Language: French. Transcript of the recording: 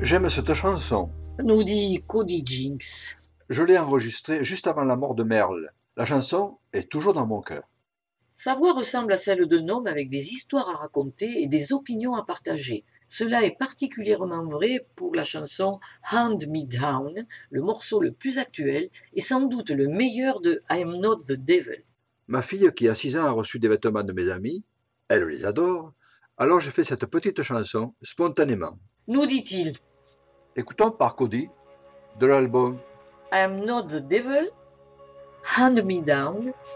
J'aime cette chanson. Nous dit Cody Jinks. Je l'ai enregistrée juste avant la mort de Merle. La chanson est toujours dans mon cœur. Sa voix ressemble à celle d'un homme avec des histoires à raconter et des opinions à partager. Cela est particulièrement vrai pour la chanson Hand Me Down, le morceau le plus actuel et sans doute le meilleur de I Am Not the Devil. Ma fille, qui a 6 ans, a reçu des vêtements de mes amis. Elle les adore. Alors je fais cette petite chanson spontanément. Nous dit-il, Écoutons par Cody de l'album I Am Not the Devil, Hand Me Down,